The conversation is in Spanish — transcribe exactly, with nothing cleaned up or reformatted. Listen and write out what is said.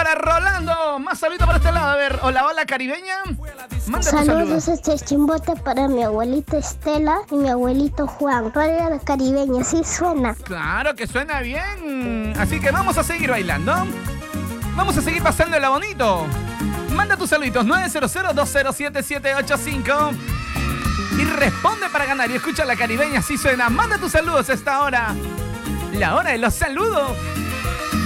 para Rolando. Más saludos para este lado. A ver, hola, hola, caribeña. Manda tus Saludos saludos. este chimbote para mi abuelita Estela y mi abuelito Juan. Radio La Caribeña, sí suena. Claro que suena bien. Así que vamos a seguir bailando. Vamos a seguir pasándola bonito. Manda tus saluditos nueve cero cero, dos cero siete, siete ocho cinco y responde para ganar. Y escucha La Caribeña, así suena. Manda tus saludos a esta hora. La hora de los saludos.